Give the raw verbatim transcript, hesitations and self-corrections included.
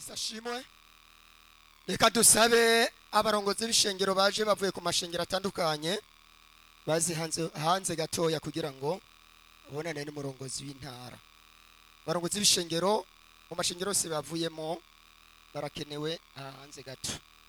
Yesu ashimwe. Reka dusabe abarongozi b'ishengero baje bavuye ku mashengero atandukanye bazi hanze hanze gatoya kugira ngo ubonane n'umurongozi w'intara. Abarongozi b'ishengero mu mashengero yose bavuyemo barakenewe hanze gato.